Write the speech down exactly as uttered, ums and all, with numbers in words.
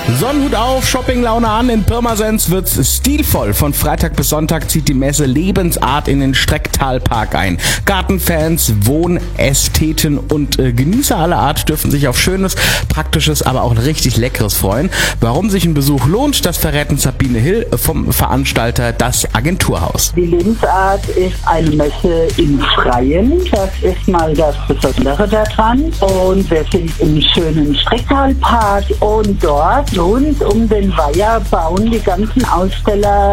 Sonnenhut auf, Shoppinglaune an, in Pirmasens wird's stilvoll. Von Freitag bis Sonntag zieht die Messe Lebensart in den Strecktalpark ein. Gartenfans, Wohnästheten und äh, Genießer aller Art dürfen sich auf schönes, praktisches, aber auch richtig leckeres freuen. Warum sich ein Besuch lohnt, das verrät uns Sabine Hill vom Veranstalter Das Agenturhaus. Die Lebensart ist eine Messe im Freien. Das ist mal das Besondere daran. Und wir sind im schönen Strecktalpark und dort rund um den Weiher bauen die ganzen Aussteller